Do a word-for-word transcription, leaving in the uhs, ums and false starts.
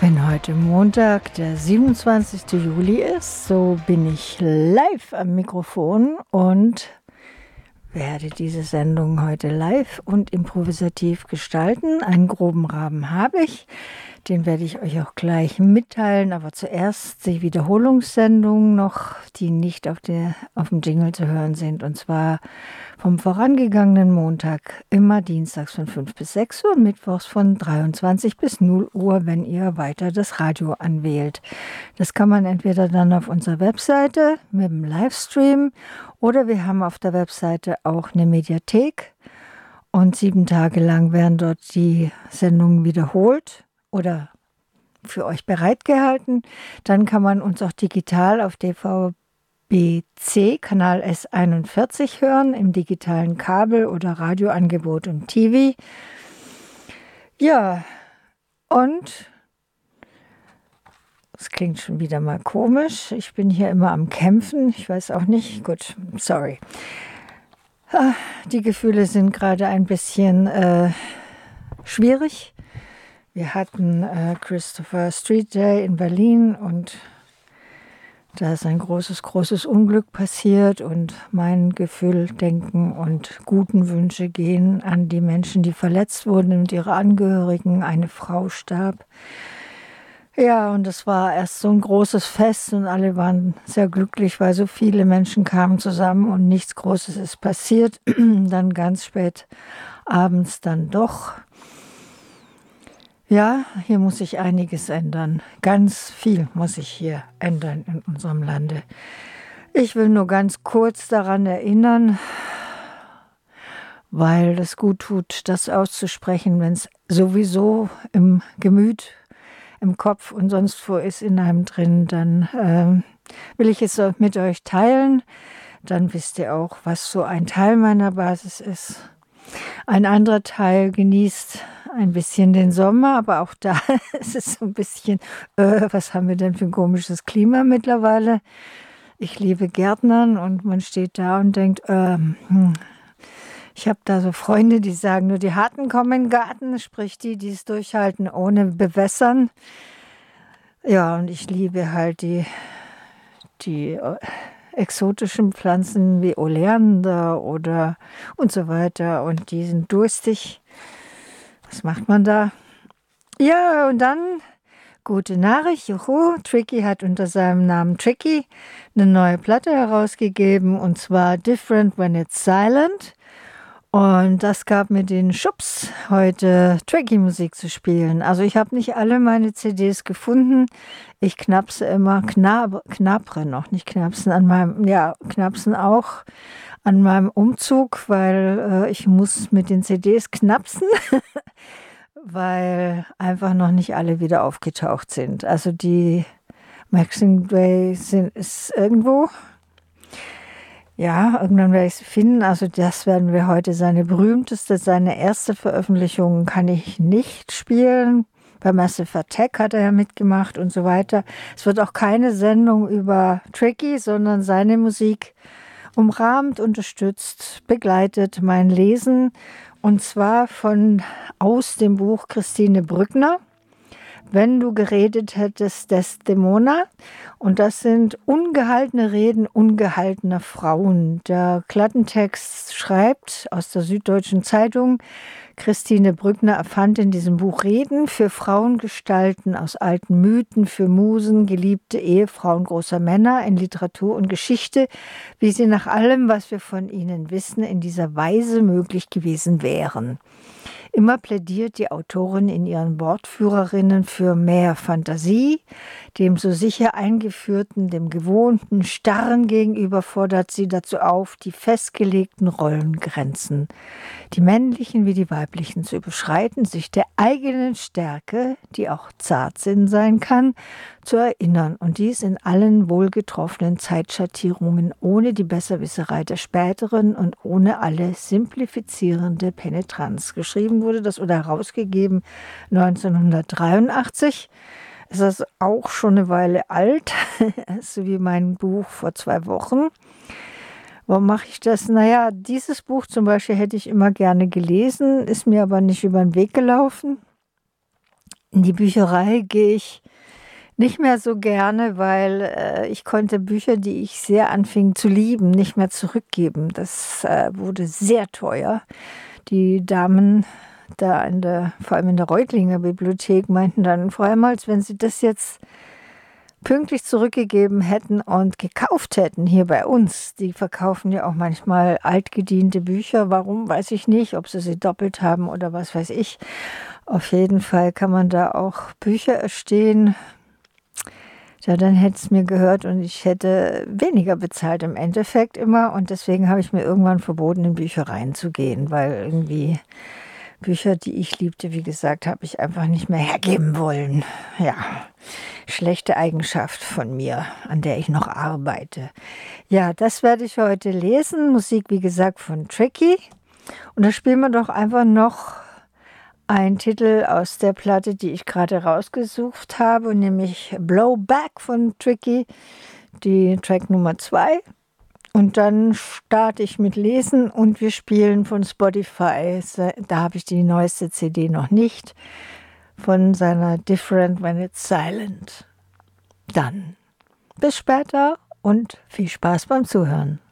Wenn heute Montag, der siebenundzwanzigste Juli ist, so bin ich live am Mikrofon und werde diese Sendung heute live und improvisativ gestalten. Einen groben Rahmen habe ich, den werde ich euch auch gleich mitteilen, aber zuerst die Wiederholungssendungen noch, die nicht auf, der, auf dem Jingle zu hören sind, und zwar vom vorangegangenen Montag, immer dienstags von fünf bis sechs Uhr und mittwochs von dreiundzwanzig bis null Uhr, wenn ihr weiter das Radio anwählt. Das kann man entweder dann auf unserer Webseite mit dem Livestream oder wir haben auf der Webseite auch eine Mediathek und sieben Tage lang werden dort die Sendungen wiederholt oder für euch bereitgehalten. Dann kann man uns auch digital auf D V B C Kanal S einundvierzig hören, im digitalen Kabel- oder Radioangebot und T V. Ja, und es klingt schon wieder mal komisch. Ich bin hier immer am Kämpfen. Ich weiß auch nicht. Gut, sorry. Die Gefühle sind gerade ein bisschen äh, schwierig. Wir hatten äh, Christopher Street Day in Berlin und da ist ein großes, großes Unglück passiert und mein Gefühl, Denken und guten Wünsche gehen an die Menschen, die verletzt wurden und ihre Angehörigen. Eine Frau starb. Ja, und es war erst so ein großes Fest und alle waren sehr glücklich, weil so viele Menschen kamen zusammen und nichts Großes ist passiert. Dann ganz spät abends dann doch. Ja, hier muss sich einiges ändern. Ganz viel muss sich hier ändern in unserem Lande. Ich will nur ganz kurz daran erinnern, weil es gut tut, das auszusprechen, wenn es sowieso im Gemüt, im Kopf und sonst wo ist in einem drin, dann ähm, will ich es mit euch teilen. Dann wisst ihr auch, was so ein Teil meiner Basis ist. Ein anderer Teil genießt ein bisschen den Sommer, aber auch da ist es so ein bisschen, äh, was haben wir denn für ein komisches Klima mittlerweile? Ich liebe Gärtnern und man steht da und denkt, ähm, hm. Ich habe da so Freunde, die sagen, nur die Harten kommen in den Garten, sprich die, die es durchhalten ohne Bewässern. Ja, und ich liebe halt die, die exotischen Pflanzen wie Oleander oder und so weiter und die sind durstig. Was macht man da? Ja, und dann, gute Nachricht, juhu, Tricky hat unter seinem Namen Tricky eine neue Platte herausgegeben und zwar Different When It's Silent. Und das gab mir den Schubs, heute Tricky-Musik zu spielen. Also ich habe nicht alle meine C Ds gefunden. Ich knapse immer, knab, knabre noch, nicht knapsen, an meinem, ja, knapsen auch an meinem Umzug, weil äh, ich muss mit den C Ds knapsen, weil einfach noch nicht alle wieder aufgetaucht sind. Also die Maxing Way sind, ist irgendwo. Ja, irgendwann werde ich sie finden. Also das werden wir heute, seine berühmteste, seine erste Veröffentlichung kann ich nicht spielen. Bei Massive Attack hat er ja mitgemacht und so weiter. Es wird auch keine Sendung über Tricky, sondern seine Musik umrahmt, unterstützt, begleitet mein Lesen. Und zwar von aus dem Buch Christine Brückner. Wenn du geredet hättest, Desdemona. Und das sind ungehaltene Reden ungehaltener Frauen. Der Klappentext schreibt aus der Süddeutschen Zeitung, Christine Brückner erfand in diesem Buch Reden für Frauengestalten aus alten Mythen, für Musen, geliebte Ehefrauen großer Männer in Literatur und Geschichte, wie sie nach allem, was wir von ihnen wissen, in dieser Weise möglich gewesen wären. Immer plädiert die Autorin in ihren Wortführerinnen für mehr Fantasie, dem so sicher eingeführten, dem gewohnten, starren gegenüber fordert sie dazu auf, die festgelegten Rollengrenzen, die männlichen wie die weiblichen, zu überschreiten, sich der eigenen Stärke, die auch Zartsinn sein kann, zu erinnern und dies in allen wohlgetroffenen Zeitschattierungen, ohne die Besserwisserei der späteren und ohne alle simplifizierende Penetranz. Geschrieben wurde das oder herausgegeben neunzehnhundertdreiundachtzig. Es ist auch schon eine Weile alt, so wie mein Buch vor zwei Wochen. Warum mache ich das? Naja, dieses Buch zum Beispiel hätte ich immer gerne gelesen, ist mir aber nicht über den Weg gelaufen. In die Bücherei gehe ich nicht mehr so gerne, weil äh, ich konnte Bücher, die ich sehr anfing zu lieben, nicht mehr zurückgeben. Das äh, wurde sehr teuer. Die Damen da in der, vor allem in der Reutlinger Bibliothek, meinten dann, Frau Helmholtz, wenn Sie das jetzt pünktlich zurückgegeben hätten und gekauft hätten hier bei uns. Die verkaufen ja auch manchmal altgediente Bücher. Warum, weiß ich nicht, ob sie sie doppelt haben oder was weiß ich. Auf jeden Fall kann man da auch Bücher erstehen. Ja, dann hätte es mir gehört und ich hätte weniger bezahlt im Endeffekt immer. Und deswegen habe ich mir irgendwann verboten, in Büchereien zu gehen, weil irgendwie Bücher, die ich liebte, wie gesagt, habe ich einfach nicht mehr hergeben wollen. Ja, schlechte Eigenschaft von mir, an der ich noch arbeite. Ja, das werde ich heute lesen. Musik, wie gesagt, von Tricky. Und da spielen wir doch einfach noch ein Titel aus der Platte, die ich gerade rausgesucht habe, nämlich Blowback von Tricky, die Track Nummer zwei. Und dann starte ich mit Lesen und wir spielen von Spotify. Da habe ich die neueste C D noch nicht, von seiner Different When It's Silent. Dann bis später und viel Spaß beim Zuhören.